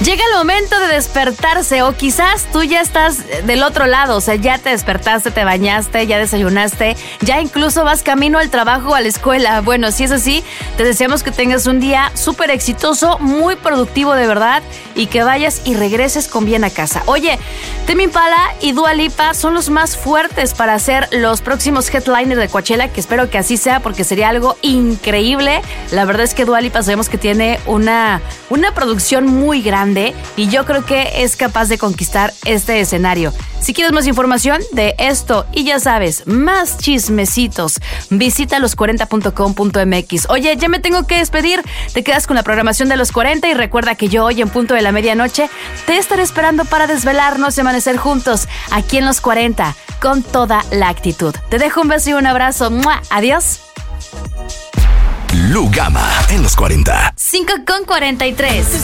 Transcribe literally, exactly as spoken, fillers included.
Llega el momento de despertarse, o quizás tú ya estás del otro lado, o sea, ya te despertaste, te bañaste, ya desayunaste, ya incluso vas camino al trabajo o a la escuela. Bueno, si es así, te deseamos que tengas un día súper exitoso, muy productivo de verdad, y que vayas y regreses con bien a casa. Oye, Tame Impala y Dua Lipa son los más fuertes para ser los próximos headliners de Coachella, que espero que así sea porque sería algo increíble. La verdad es que Dua Lipa sabemos que tiene una, una producción muy grande y yo creo que es capaz de conquistar este escenario. Si quieres más información de esto y ya sabes, más chismecitos, visita los cuarenta punto com punto m x. Oye, ya me tengo que despedir. Te quedas con la programación de Los cuarenta y recuerda que yo hoy en punto de la medianoche te estaré esperando para desvelarnos y amanecer juntos aquí en Los cuarenta con toda la actitud. Te dejo un beso y un abrazo. ¡Mua! Adiós. Lu Gama en Los cuarenta. cinco con cuarenta y tres.